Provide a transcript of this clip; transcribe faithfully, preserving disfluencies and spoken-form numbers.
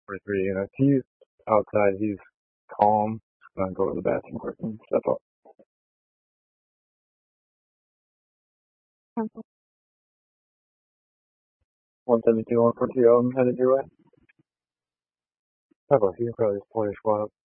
forty-three, you know, he's outside, he's calm, gonna go to the bathroom quick and step up. one seventy-two, one forty, I'm headed your way. How about you? Probably just pull your squad up.